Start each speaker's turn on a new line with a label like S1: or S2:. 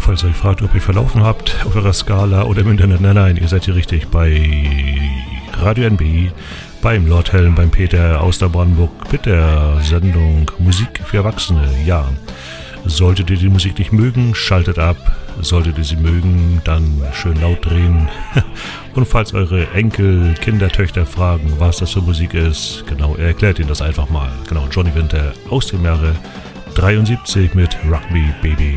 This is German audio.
S1: falls ihr euch fragt, ob ihr verlaufen habt auf eurer Skala oder im Internet, nein, ihr seid hier richtig bei Radio NB, beim Lord Helm, beim Peter aus der Brandenburg mit der Sendung Musik für Erwachsene. Ja, solltet ihr die Musik nicht mögen, schaltet ab. Solltet ihr sie mögen, dann schön laut drehen. Und falls eure Enkel, Kinder, Töchter fragen, was das für Musik ist, genau, er erklärt ihnen das einfach mal. Genau, Johnny Winter aus dem Jahre 73 mit Rock Me Baby.